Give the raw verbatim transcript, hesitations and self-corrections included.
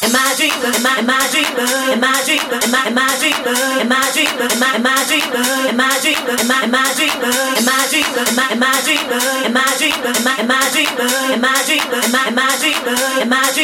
Am I dreamer? Am I am I dreamer? Am I dreamer? Am I am I dreamer? Am I dreamer? Am I am I dreamer? Am I dreamer? Am I am I dreamer? Am I dreamer? Am I am I dreamer? Am I dreamer? Am I am I dreamer? Am I dreamer? Am I am I dreamer? Am I dreamer?